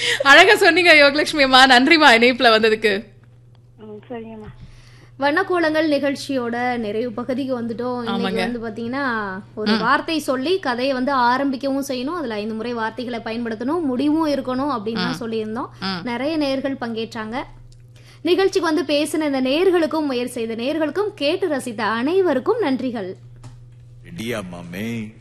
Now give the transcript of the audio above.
அழகா சொன்னீங்க யோகலட்சுமி அம்மா. நன்றிமா இணைப்புல வந்ததுக்கு. சரிங்கம்மா. வண்ணக்கோலங்கள் நிகழ்ச்சியோட நிறைவு பகுதிக்கு வந்துட்டோம். இன்னைக்கு வந்து பாத்தீங்கன்னா ஒரு வார்த்தை சொல்லி கதையை வந்து ஆரம்பிக்கவும் செய்யணும், அதுல 5 முறை வார்த்தைகளை பயன்படுத்தணும், முடிவும் இருக்கணும் அப்படின்னு தான் சொல்லியிருந்தோம். நிறைய நேயர்கள் பங்கேற்றாங்க. நிகழ்ச்சிக்கு வந்து பேசின இந்த நேயர்களுக்கும், முயற்சி செய்த நேயர்களுக்கும், கேட்டு ரசித்த அனைவருக்கும் நன்றிகள்.